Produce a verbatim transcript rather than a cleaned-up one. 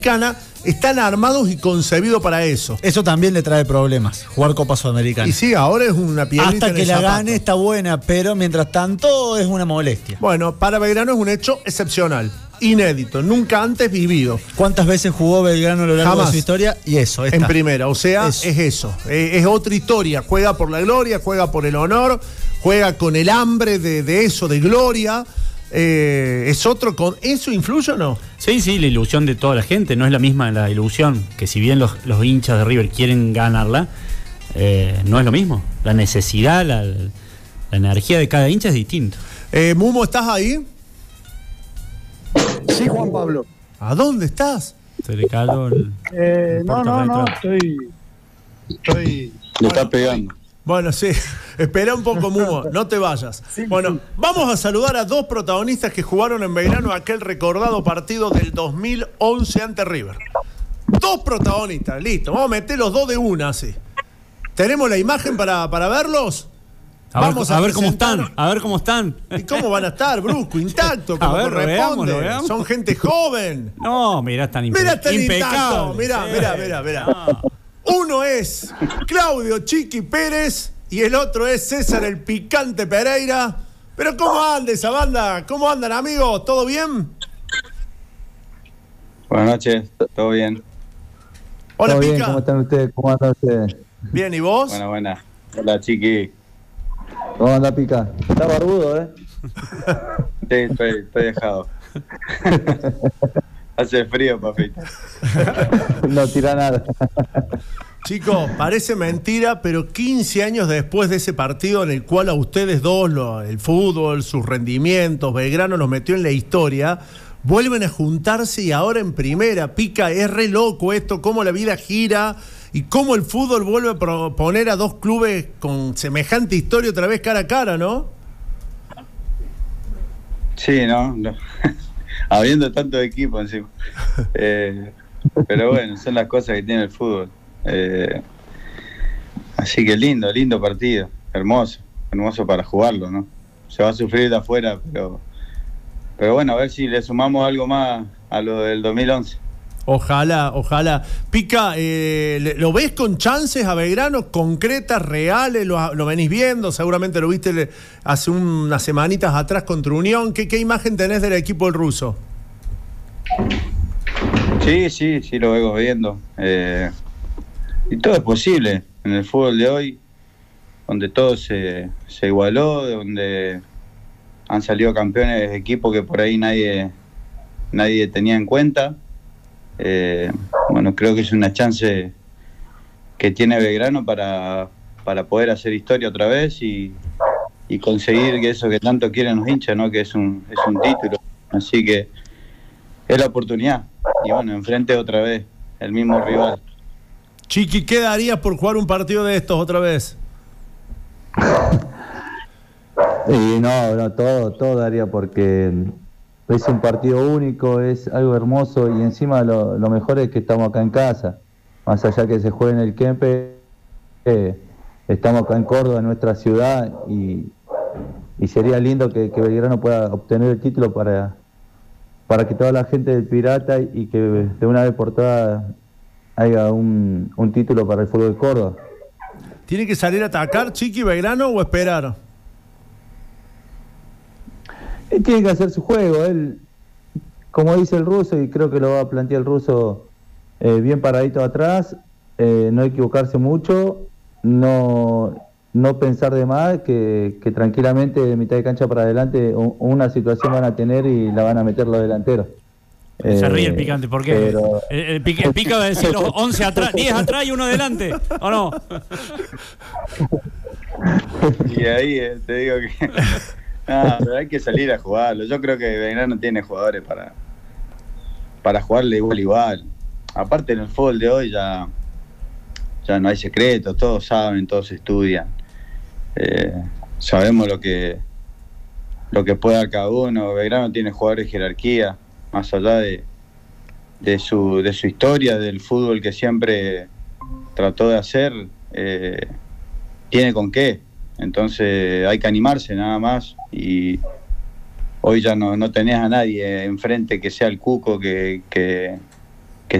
están armados y concebidos para eso. Eso también le trae problemas, jugar Copa Sudamericana. Y sí, ahora es una piedrita Hasta que la gane está buena, pero mientras tanto es una molestia. Bueno, para Belgrano es un hecho excepcional, inédito, nunca antes vivido. ¿Cuántas veces jugó Belgrano a lo largo Jamás. de su historia? Y eso, está. En primera, o sea, eso. es eso, es, es otra historia. Juega por la gloria, juega por el honor, juega con el hambre de, de eso, de gloria. Eh, es otro con ¿eso influye o no? Sí, sí, la ilusión de toda la gente no es la misma la ilusión, que si bien los, los hinchas de River quieren ganarla, eh, no es lo mismo. La necesidad, la, la energía de cada hincha es distinto. Eh, Mumo, ¿estás ahí? Sí, Juan Pablo. ¿A dónde estás? Se le caló el, Eh, el no, no, no, estoy. Estoy. Le está pegando. Bueno, sí, espera un poco, Mumo, no te vayas. Sí, bueno, sí. vamos a saludar a dos protagonistas que jugaron en Belgrano aquel recordado partido del dos mil once ante River. Dos protagonistas, listo, vamos a meter los dos de una, así. ¿Tenemos la imagen para, para verlos? A ver, Vamos a a ver cómo presentar. están, a ver cómo están. ¿Y cómo van a estar? Brusco, intacto, como A ver, lo corresponde. veamos, lo veamos. Son gente joven. No, mirá, están impe Mira, está intacto. impecables. Mirá, Sí. mirá, mirá, mirá. No. Uno es Claudio Chiqui Pérez y el otro es César el Picante Pereira. Pero ¿cómo anda esa banda? ¿Cómo andan, amigos? ¿Todo bien? Buenas noches, todo bien. Hola, ¿Todo Pica. bien? ¿Cómo están ustedes? ¿Cómo andan ustedes? Bien, ¿y vos? Buena, buena. Hola, chiqui. ¿Cómo anda, Pica? Está barbudo, ¿eh? Sí, estoy, estoy dejado. Hace frío, papito. No tira nada. Chicos, parece mentira, pero quince años después de ese partido en el cual a ustedes dos, lo, el fútbol, sus rendimientos, Belgrano los metió en la historia, vuelven a juntarse y ahora en primera. Pica, es re loco esto, cómo la vida gira y cómo el fútbol vuelve a proponer a dos clubes con semejante historia otra vez cara a cara, ¿no? Sí, ¿no? no. Habiendo tanto equipo encima. Eh, pero bueno, son las cosas que tiene el fútbol. Eh, así que lindo, lindo partido. Hermoso, hermoso para jugarlo, ¿no? Se va a sufrir de afuera, pero, pero bueno, a ver si le sumamos algo más a lo del dos mil once. Ojalá, ojalá. Pica, eh, ¿lo ves con chances a Belgrano? ¿Concretas, reales? ¿Lo, lo venís viendo? Seguramente lo viste hace unas semanitas atrás contra Unión. ¿Qué, qué imagen tenés del equipo del ruso? Sí, sí, sí lo vengo viendo. Eh, y todo es posible en el fútbol de hoy, donde todo se, se igualó, donde han salido campeones de equipos que por ahí nadie, nadie tenía en cuenta. Eh, bueno, creo que es una chance que tiene Belgrano para, para poder hacer historia otra vez y, y conseguir que eso que tanto quieren los hinchas, ¿no? Que es un, es un título. Así que es la oportunidad. Y bueno, enfrente otra vez el mismo rival. Chiqui, ¿qué darías por jugar un partido de estos otra vez? Y no, no, todo, todo daría porque es un partido único, es algo hermoso y encima lo, lo mejor es que estamos acá en casa. Más allá que se juegue en el Kempe, eh, estamos acá en Córdoba, en nuestra ciudad, y, y sería lindo que, que Belgrano pueda obtener el título para, para que toda la gente del Pirata y que de una vez por todas haya un, un título para el fútbol de Córdoba. ¿Tiene que salir a atacar Chiqui Belgrano o esperar? Él tiene que hacer su juego, él, como dice el ruso, y creo que lo va a plantear el ruso, eh, bien paradito atrás, eh, no equivocarse mucho, no, no pensar de más, que, que tranquilamente de mitad de cancha para adelante un, una situación van a tener y la van a meter los delanteros. Se Eh, ríe el Picante, ¿por qué? pero- El, el, pica, el Pica va a decir los once atrás, diez atrás y uno adelante, ¿o no? Y ahí eh, te digo que no, pero hay que salir a jugarlo. Yo creo que Belgrano tiene jugadores para para jugarle igual igual. Aparte en el fútbol de hoy ya ya no hay secretos, todos saben, todos estudian. Eh, sabemos lo que lo que puede dar cada uno. Belgrano tiene jugadores de jerarquía, más allá de de su de su historia, del fútbol que siempre trató de hacer, eh, tiene con qué. Entonces hay que animarse nada más, y hoy ya no, no tenés a nadie enfrente que sea el Cuco, que, que,